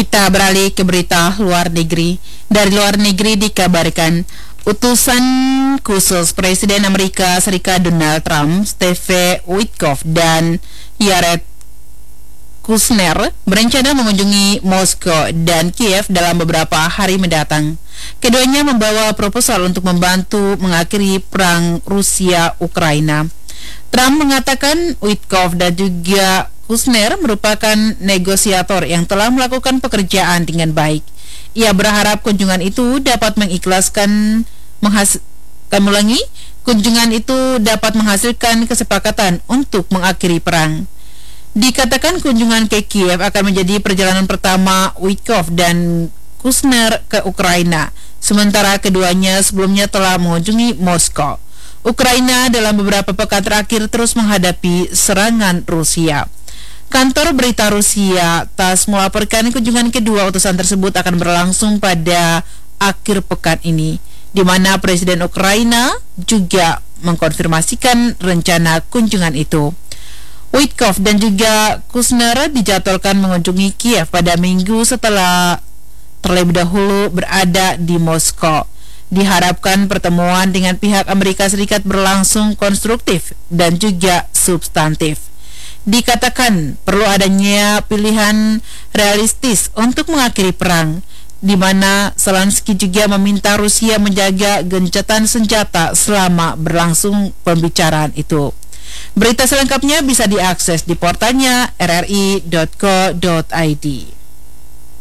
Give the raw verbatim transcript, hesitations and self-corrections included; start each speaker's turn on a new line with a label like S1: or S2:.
S1: Kita beralih ke berita luar negeri. Dari luar negeri dikabarkan utusan khusus Presiden Amerika Serikat Donald Trump, Steve Witkoff dan Jared Kushner berencana mengunjungi Moskow dan Kiev dalam beberapa hari mendatang. Keduanya membawa proposal untuk membantu mengakhiri perang Rusia-Ukraina. Trump mengatakan Witkoff dan juga Kushner merupakan negosiator yang telah melakukan pekerjaan dengan baik. Ia berharap kunjungan itu dapat mengikhlaskan menghas- kami ulangi, kunjungan itu dapat menghasilkan kesepakatan untuk mengakhiri perang. Dikatakan kunjungan ke Kiev akan menjadi perjalanan pertama Witkoff dan Kushner ke Ukraina, sementara keduanya sebelumnya telah mengunjungi Moskow. Ukraina dalam beberapa pekan terakhir terus menghadapi serangan Rusia. Kantor berita Rusia T A S S melaporkan kunjungan kedua utusan tersebut akan berlangsung pada akhir pekan ini, di mana Presiden Ukraina juga mengkonfirmasikan rencana kunjungan itu. Witkoff dan juga Kushner dijadwalkan mengunjungi Kiev pada minggu setelah terlebih dahulu berada di Moskow. Diharapkan pertemuan dengan pihak Amerika Serikat berlangsung konstruktif dan juga substantif. Dikatakan perlu adanya pilihan realistis untuk mengakhiri perang, di mana Zelensky juga meminta Rusia menjaga gencatan senjata selama berlangsung pembicaraan itu. Berita selengkapnya bisa diakses di portalnya r r i dot co dot i d.